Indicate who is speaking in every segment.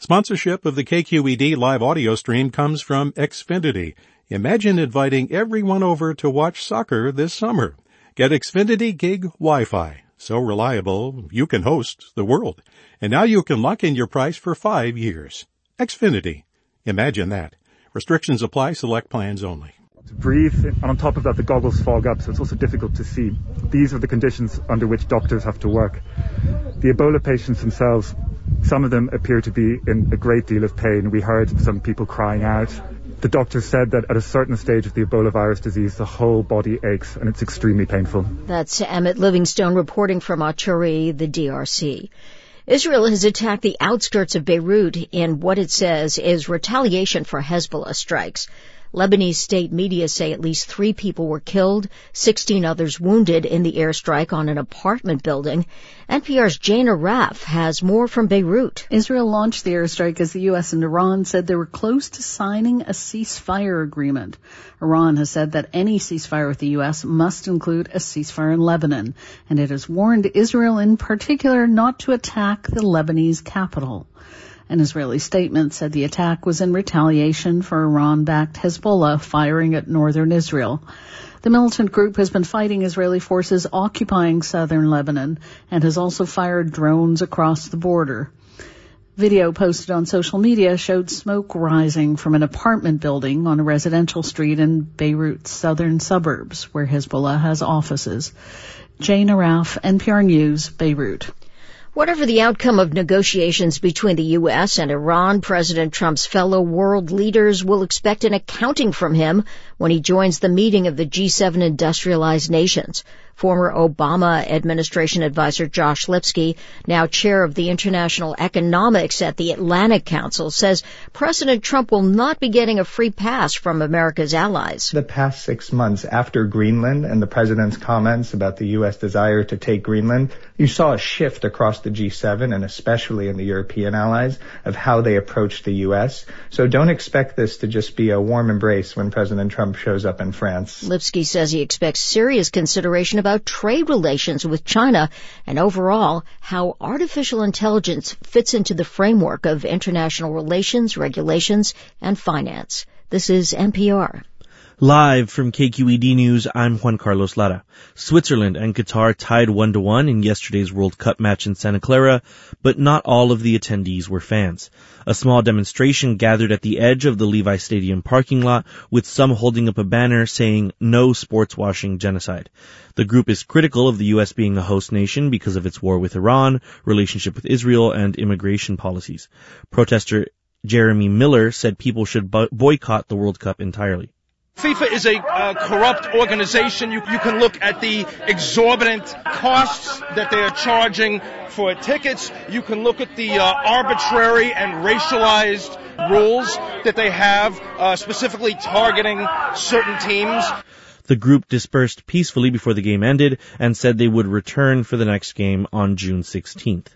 Speaker 1: Sponsorship of the KQED live audio stream comes from Xfinity. Imagine inviting everyone over to watch soccer this summer. Get Xfinity Gig Wi-Fi. So reliable, you can host the world. And now you can lock in your price for 5 years. Xfinity. Imagine that. Restrictions apply. Select plans only.
Speaker 2: To breathe, and on top of that, the goggles fog up, so it's also difficult to see. These are the conditions under which doctors have to work. The Ebola patients themselves, some of them appear to be in a great deal of pain. We heard some people crying out. The doctors said that at a certain stage of the Ebola virus disease, the whole body aches, and it's extremely painful.
Speaker 3: That's Emmett Livingstone reporting from Achuri, the DRC. Israel has attacked the outskirts of Beirut in what it says is retaliation for Hezbollah strikes. Lebanese state media say at least 3 people were killed, 16 others wounded in the airstrike on an apartment building. NPR's Jane Araf has more from Beirut.
Speaker 4: Israel launched the airstrike as the U.S. and Iran said they were close to signing a ceasefire agreement. Iran has said that any ceasefire with the U.S. must include a ceasefire in Lebanon, and it has warned Israel in particular not to attack the Lebanese capital. An Israeli statement said the attack was in retaliation for Iran-backed Hezbollah firing at northern Israel. The militant group has been fighting Israeli forces occupying southern Lebanon and has also fired drones across the border. Video posted on social media showed smoke rising from an apartment building on a residential street in Beirut's southern suburbs, where Hezbollah has offices. Jane Araf, NPR News, Beirut.
Speaker 3: Whatever the outcome of negotiations between the U.S. and Iran, President Trump's fellow world leaders will expect an accounting from him when he joins the meeting of the G7 industrialized nations. Former Obama administration advisor Josh Lipsky, now chair of the International Economics at the Atlantic Council, says President Trump will not be getting a free pass from America's allies.
Speaker 5: The past 6 months after Greenland and the president's comments about the U.S. desire to take Greenland, you saw a shift across the G7 and especially in the European allies of how they approach the U.S. So don't expect this to just be a warm embrace when President Trump shows up in France.
Speaker 3: Lipsky says he expects serious consideration about trade relations with China and overall how artificial intelligence fits into the framework of international relations, regulations, and finance. This is NPR.
Speaker 6: Live from KQED News, I'm Juan Carlos Lara. Switzerland and Qatar tied 1-1 in yesterday's World Cup match in Santa Clara, but not all of the attendees were fans. A small demonstration gathered at the edge of the Levi Stadium parking lot, with some holding up a banner saying, "No sports washing genocide." The group is critical of the U.S. being a host nation because of its war with Iran, relationship with Israel, and immigration policies. Protester Jeremy Miller said people should boycott the World Cup entirely.
Speaker 7: FIFA is a corrupt organization. You can look at the exorbitant costs that they are charging for tickets. You can look at the arbitrary and racialized rules that they have, specifically targeting certain teams.
Speaker 6: The group dispersed peacefully before the game ended and said they would return for the next game on June 16th.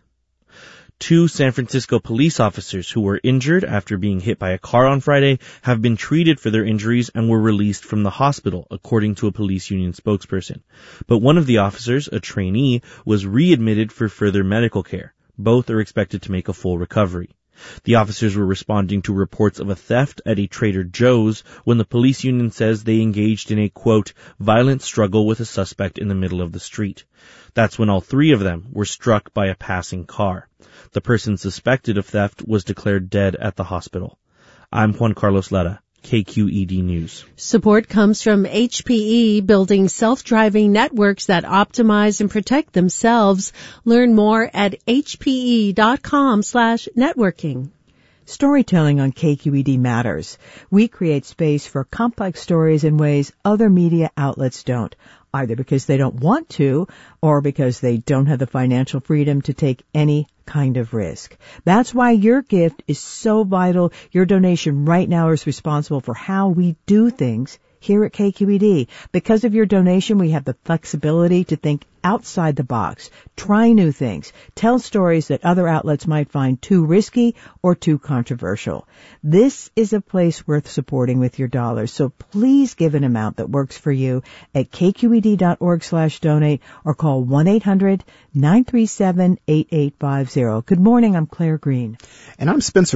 Speaker 6: 2 San Francisco police officers who were injured after being hit by a car on Friday have been treated for their injuries and were released from the hospital, according to a police union spokesperson. But one of the officers, a trainee, was readmitted for further medical care. Both are expected to make a full recovery. The officers were responding to reports of a theft at a Trader Joe's when the police union says they engaged in a, quote, violent struggle with a suspect in the middle of the street. That's when all 3 of them were struck by a passing car. The person suspected of theft was declared dead at the hospital. I'm Juan Carlos Lara, KQED News.
Speaker 8: Support comes from HPE, building self-driving networks that optimize and protect themselves. Learn more at hpe.com/networking.
Speaker 9: Storytelling on KQED matters. We create space for complex stories in ways other media outlets don't, either because they don't want to or because they don't have the financial freedom to take any kind of risk. That's why your gift is so vital. Your donation right now is responsible for how we do things here at KQED. Because of your donation, we have the flexibility to think outside the box, try new things, tell stories that other outlets might find too risky or too controversial. This is a place worth supporting with your dollars, so please give an amount that works for you at kqed.org/donate or call 1-800-937-8850. Good morning, I'm Claire Green.
Speaker 10: And I'm Spencer